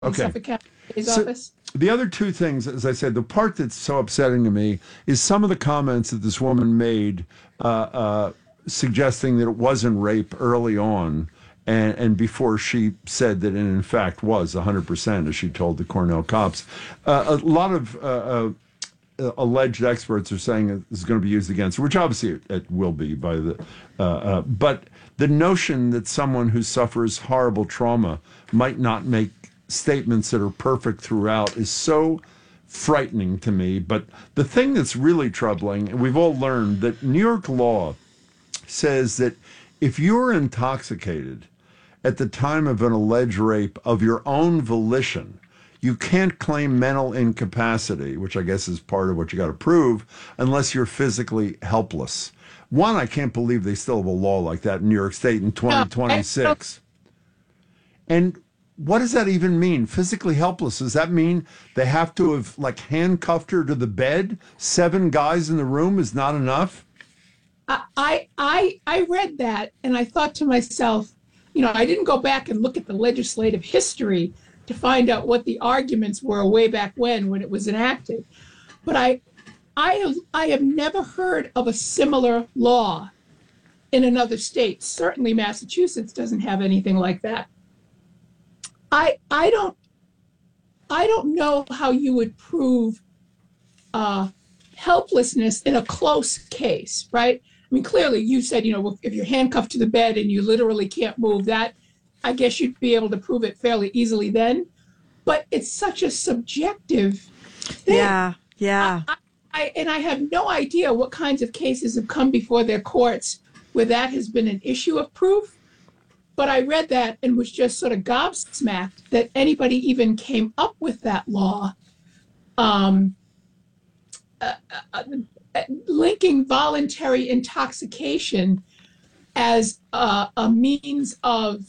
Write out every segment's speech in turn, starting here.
in Okay. Suffolk County's So office. the other two things, as I said, the part that's so upsetting to me is some of the comments that this woman made, suggesting that it wasn't rape early on, and before she said that it in fact was 100%, as she told the Cornell cops. A lot of alleged experts are saying it is going to be used against her, which obviously it will be by the. But the notion that someone who suffers horrible trauma might not make statements that are perfect throughout is so frightening to me. But the thing that's really troubling, and we've all learned that New York law says that if you're intoxicated at the time of an alleged rape of your own volition, you can't claim mental incapacity, which I guess is part of what you got to prove, unless you're physically helpless. One, I can't believe they still have a law like that in New York State in 2026. And what does that even mean? Physically helpless? Does that mean they have to have like handcuffed her to the bed? 7 guys in the room is not enough? I read that and I thought to myself, I didn't go back and look at the legislative history to find out what the arguments were way back when it was enacted. But I have never heard of a similar law in another state. Certainly Massachusetts doesn't have anything like that. I don't know how you would prove helplessness in a close case, right? I mean, clearly you said, if you're handcuffed to the bed and you literally can't move, that I guess you'd be able to prove it fairly easily then. But it's such a subjective thing. Yeah. And I have no idea what kinds of cases have come before their courts where that has been an issue of proof. But I read that and was just sort of gobsmacked that anybody even came up with that law, linking voluntary intoxication as a means of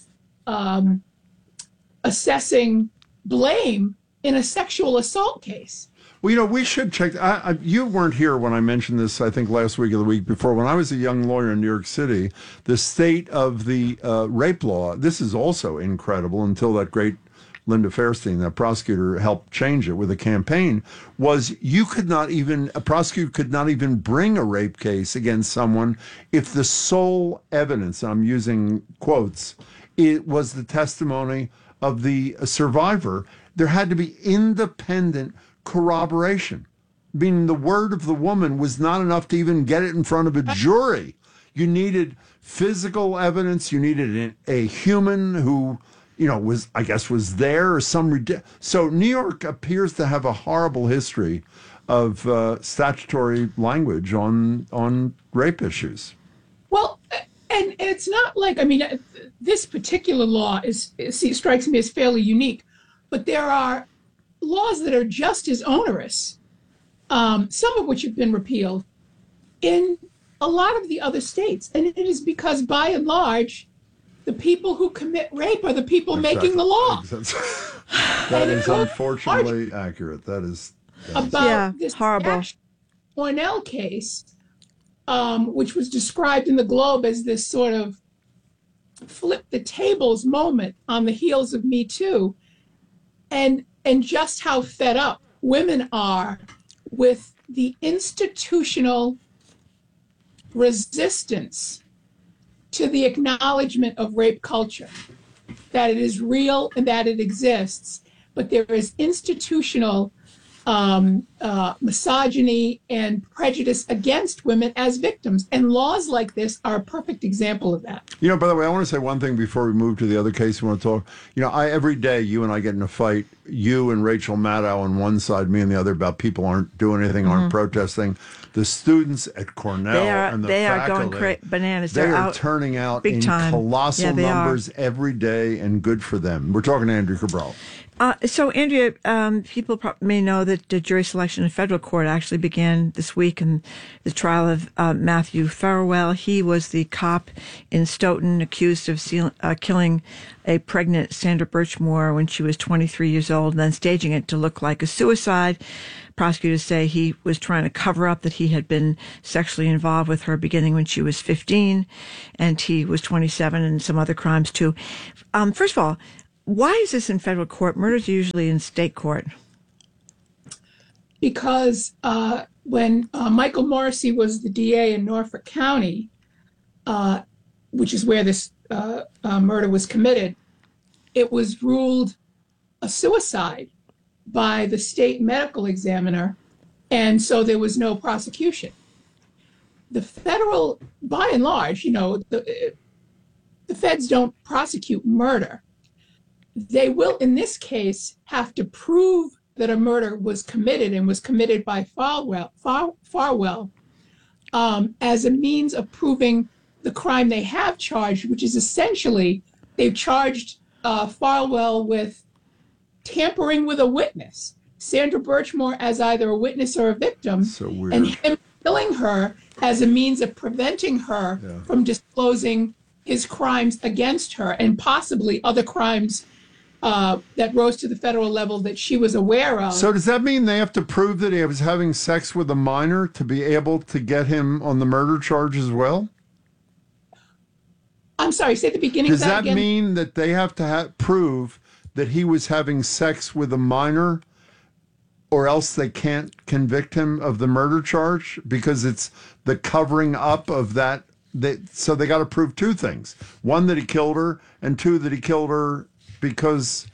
assessing blame in a sexual assault case. Well, we should check. You weren't here when I mentioned this, I think, last week or the week before. When I was a young lawyer in New York City, the state of the rape law, this is also incredible until that great Linda Fairstein, that prosecutor, helped change it with a campaign, was a prosecutor could not even bring a rape case against someone if the sole evidence, I'm using quotes, it was the testimony of the survivor. There had to be independent corroboration, meaning the word of the woman was not enough to even get it in front of a jury. You needed physical evidence. You needed a human who, was there or so New York appears to have a horrible history of statutory language on rape issues. Well, and it's not like, this particular law strikes me as fairly unique, but there are laws that are just as onerous, some of which have been repealed, in a lot of the other states. And it is because, by and large, the people who commit rape are the people making the law. That is unfortunately accurate. That is about this horrible Cornell case, which was described in the Globe as this sort of flip the tables moment on the heels of Me Too, and just how fed up women are with the institutional resistance to the acknowledgement of rape culture, that it is real and that it exists, but there is institutional misogyny and prejudice against women as victims. And laws like this are a perfect example of that. By the way, I want to say one thing before we move to the other case we want to talk. Every day you and I get in a fight, you and Rachel Maddow on one side, me on the other, about people aren't doing anything, aren't protesting. The students at Cornell and the faculty, are going bananas. They are turning out in colossal numbers every day, and good for them. We're talking to Andrea Cabral. So, Andrea, people may know that the jury selection in federal court actually began this week in the trial of Matthew Farwell. He was the cop in Stoughton accused of killing a pregnant Sandra Birchmore when she was 23 years old, and then staging it to look like a suicide. Prosecutors say he was trying to cover up that he had been sexually involved with her beginning when she was 15, and he was 27, and some other crimes too. First of all, Why is this in federal court? Murder's usually in state court. Because when Michael Morrissey was the DA in Norfolk County, which is where this murder was committed, it was ruled a suicide by the state medical examiner, and so there was no prosecution. The federal, by and large, the feds don't prosecute murder. They will, in this case, have to prove that a murder was committed and was committed by Farwell as a means of proving the crime they have charged, which is essentially they've charged Farwell with tampering with a witness, Sandra Birchmore as either a witness or a victim, So weird. and him killing her as a means of preventing her from disclosing his crimes against her and possibly other crimes that rose to the federal level that she was aware of. So does that mean they have to prove that he was having sex with a minor to be able to get him on the murder charge as well? I'm sorry, say the beginning of Does that that again. mean that they have to prove that he was having sex with a minor, or else they can't convict him of the murder charge because it's the covering up of that? So they got to prove two things: one, that he killed her, and two, that he killed her because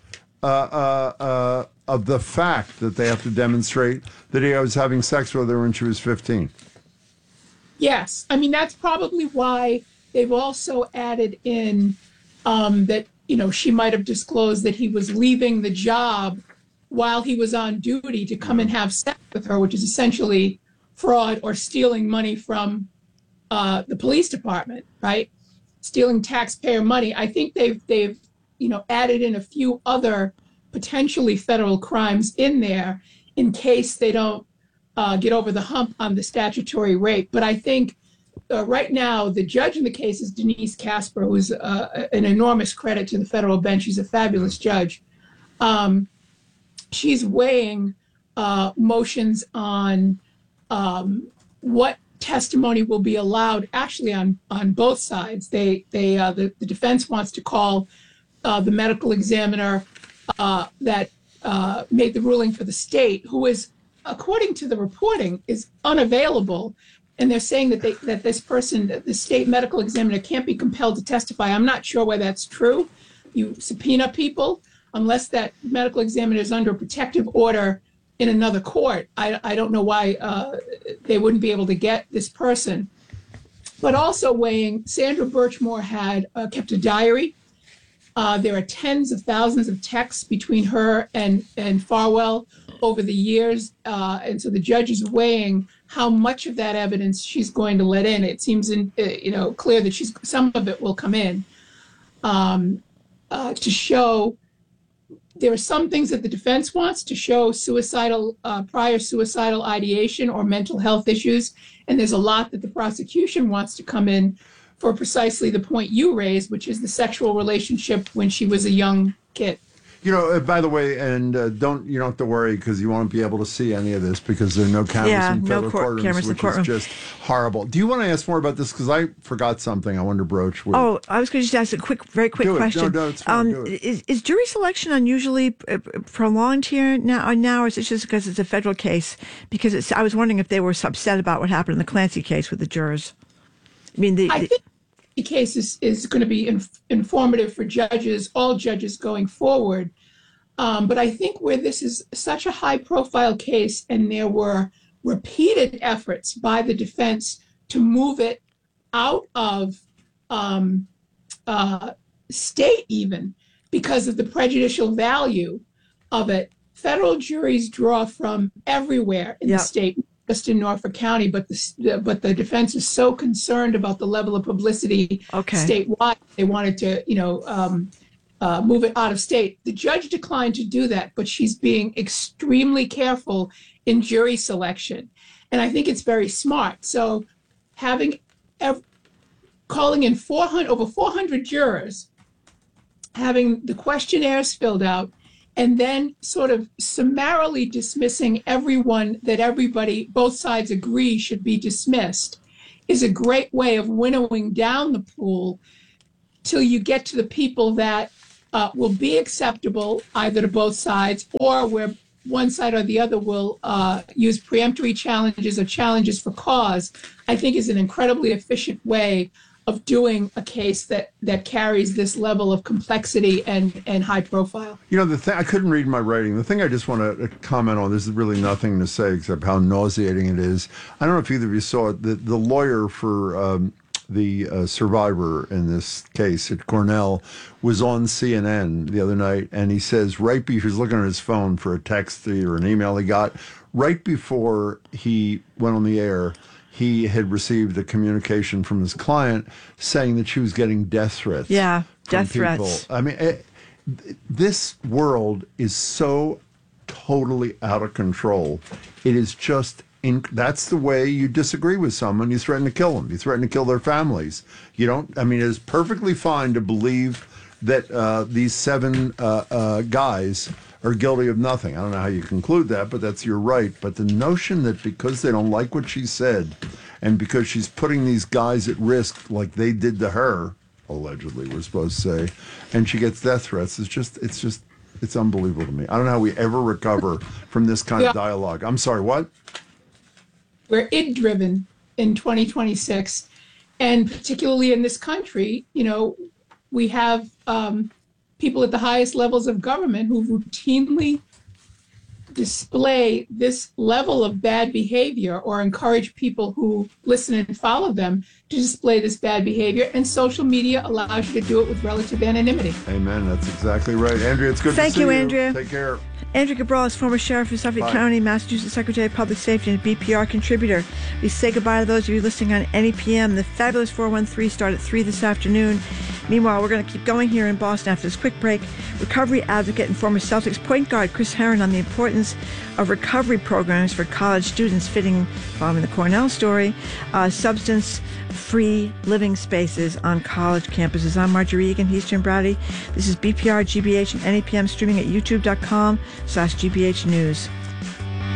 of the fact that they have to demonstrate that he was having sex with her when she was 15. Yes, I mean that's probably why they've also added in that she might have disclosed that he was leaving the job while he was on duty to come and have sex with her, which is essentially fraud or stealing money from the police department, right? Stealing taxpayer money. I think they've added in a few other potentially federal crimes in there in case they don't get over the hump on the statutory rape. But I think right now the judge in the case is Denise Casper, who's an enormous credit to the federal bench. She's a fabulous judge. She's weighing motions on what testimony will be allowed actually on both sides. The defense wants to call the medical examiner that made the ruling for the state, who is, according to the reporting, is unavailable. And they're saying that this person, the state medical examiner, can't be compelled to testify. I'm not sure why that's true. You subpoena people unless that medical examiner is under a protective order in another court. I don't know why they wouldn't be able to get this person. But also weighing, Sandra Birchmore had kept a diary. There are tens of thousands of texts between her and Farwell over the years. And so the judge is weighing how much of that evidence she's going to let in. It seems clear that some of it will come in to show. There are some things that the defense wants to show prior suicidal ideation or mental health issues. And there's a lot that the prosecution wants to come in for precisely the point you raised, which is the sexual relationship when she was a young kid. By the way, and you don't have to worry because you won't be able to see any of this because there are no cameras in federal courtrooms, which is just horrible. Do you want to ask more about this? Because I forgot something I wanted to broach with. Oh, I was going to just ask a very quick question. No, it's fine. Do it. Is jury selection unusually prolonged here now, or is it just because it's a federal case? Because I was wondering if they were upset about what happened in the Clancy case with the jurors. I think the case is going to be informative for judges, all judges going forward. But I think where this is such a high-profile case and there were repeated efforts by the defense to move it out of state even because of the prejudicial value of it, federal juries draw from everywhere in the state, just in Norfolk County, but the defense is so concerned about the level of publicity statewide, they wanted to, move it out of state. The judge declined to do that, but she's being extremely careful in jury selection, and I think it's very smart. So, calling in over 400 jurors, having the questionnaires filled out, and then sort of summarily dismissing everyone that both sides agree should be dismissed is a great way of winnowing down the pool till you get to the people that will be acceptable either to both sides, or where one side or the other will use preemptory challenges or challenges for cause, I think is an incredibly efficient way of doing a case that carries this level of complexity and high profile. You know, the thing I couldn't read my writing. The thing I just want to comment on, this is really nothing to say except how nauseating it is. I don't know if either of you saw it. The lawyer for the survivor in this case at Cornell was on CNN the other night, and he says right before, he was looking at his phone for a text or an email he got, right before he went on the air, he had received a communication from his client saying that she was getting death threats. Yeah, death people. threats. I mean, this world is so totally out of control. It is just, that's the way you disagree with someone. You threaten to kill them. You threaten to kill their families. You don't, I mean, it is perfectly fine to believe that these 7 guys are guilty of nothing. I don't know how you conclude that, but that's your right. But the notion that because they don't like what she said and because she's putting these guys at risk like they did to her, allegedly, we're supposed to say, and she gets death threats, it's unbelievable to me. I don't know how we ever recover from this kind of dialogue. I'm sorry, what? We're id-driven in 2026, and particularly in this country, you know, we have people at the highest levels of government who routinely display this level of bad behavior or encourage people who listen and follow them to display this bad behavior. And social media allows you to do it with relative anonymity. Amen. That's exactly right. Andrea, it's good to see you. Thank you, Andrea. Take care. Andrea Cabral is former sheriff of Suffolk County, Massachusetts Secretary of Public Safety, and a BPR contributor. We say goodbye to those of you listening on NEPM. The fabulous 413 start at 3 this afternoon. Meanwhile, we're going to keep going here in Boston after this quick break. Recovery advocate and former Celtics point guard Chris Herron on the importance of recovery programs for college students, following the Cornell story, substance-free living spaces on college campuses. I'm Marjorie Egan. He's Jim Brady. This is BPR, GBH, and NEPM, streaming at youtube.com/GBH News.